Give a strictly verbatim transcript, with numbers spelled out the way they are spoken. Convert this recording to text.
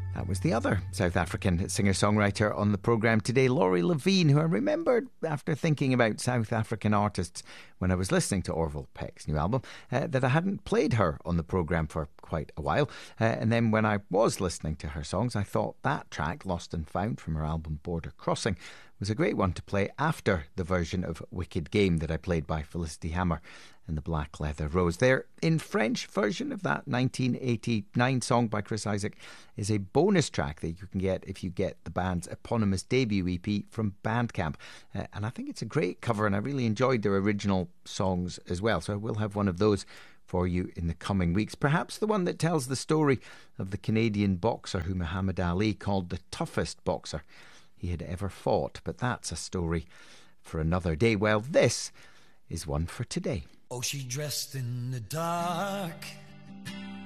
That was the other South African singer-songwriter on the programme today, Laurie Levine, who I remembered after thinking about South African artists when I was listening to Orville Peck's new album, uh, that I hadn't played her on the programme for quite a while. Uh, and then when I was listening to her songs, I thought that track, Lost and Found, from her album Border Crossing, was a great one to play after the version of Wicked Game that I played by Felicity Hammer and the Black Leather Rose. Their in French version of that nineteen eighty-nine song by Chris Isaak is a bonus track that you can get if you get the band's eponymous debut E P from Bandcamp. Uh, and I think it's a great cover, and I really enjoyed their original songs as well. So I will have one of those for you in the coming weeks. Perhaps the one that tells the story of the Canadian boxer who Muhammad Ali called the toughest boxer he had ever fought. But that's a story for another day. Well, this is one for today. Oh, she dressed in the dark,